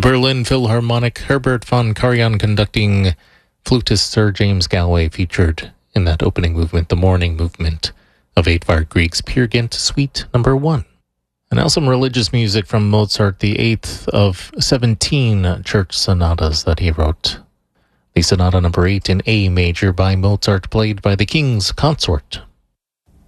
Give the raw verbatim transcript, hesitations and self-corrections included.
Berlin Philharmonic, Herbert von Karajan conducting, flutist Sir James Galway featured in that opening movement, the morning movement of Edvard Grieg's Peer Gynt Suite number one. And now some religious music from Mozart, the eighth of seventeen church sonatas that he wrote. The sonata number eight in A major by Mozart, played by the King's Consort.